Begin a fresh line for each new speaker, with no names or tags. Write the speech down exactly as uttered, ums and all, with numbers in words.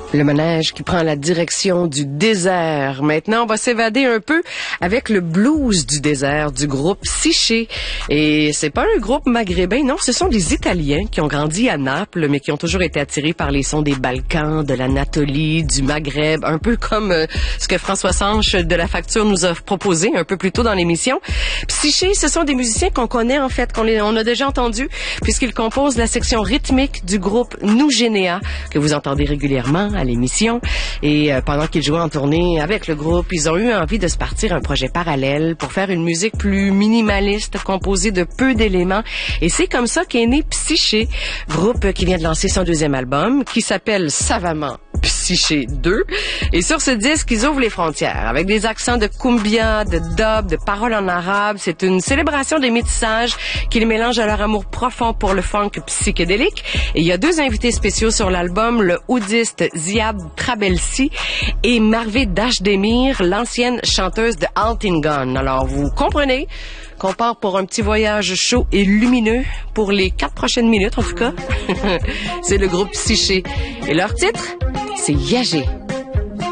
Le manège qui prend la direction du désert. Maintenant, on va s'évader un peu avec le blues du désert du groupe Psyché. Et c'est pas un groupe maghrébin, non, ce sont des Italiens qui ont grandi à Naples, mais qui ont toujours été attirés par les sons des Balkans, de l'Anatolie, du Maghreb, un peu comme euh, ce que François Sanche de La Facture nous a proposé un peu plus tôt dans l'émission. Psyché, ce sont des musiciens qu'on connaît en fait, qu'on les, on a déjà entendus, puisqu'ils composent la section rythmique du groupe Nougénéa, que vous entendez régulièrement à l'émission. Et euh, pendant qu'ils jouaient en tournée avec le groupe, ils ont eu envie de se partir un projet parallèle pour faire une musique plus minimaliste, composée de peu d'éléments. Et c'est comme ça qu'est né Psyché, groupe qui vient de lancer son deuxième album, qui s'appelle savamment Psyché deux. Et sur ce disque, ils ouvrent les frontières avec des accents de cumbia, de dub, de paroles en arabe. C'est une célébration des métissages qui les mélange à leur amour profond pour le funk psychédélique. Et il y a deux invités spéciaux sur l'album, le oudiste Ziad Trabelsi et Marvé Dashdemir, l'ancienne chanteuse de Altingun. Alors, vous comprenez qu'on part pour un petit voyage chaud et lumineux pour les quatre prochaines minutes, en tout cas. C'est le groupe Psyché. Et leur titre, c'est Yagé.